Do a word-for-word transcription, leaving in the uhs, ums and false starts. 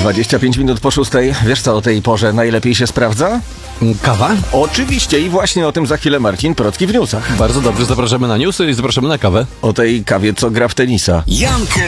dwadzieścia pięć minut po szóstej. Wiesz co o tej porze najlepiej się sprawdza? Kawa? Oczywiście i właśnie o tym za chwilę Marcin Procki w newsach. Bardzo dobrze, zapraszamy na newsy i zapraszamy na kawę. O tej kawie, co gra w tenisa. Jankę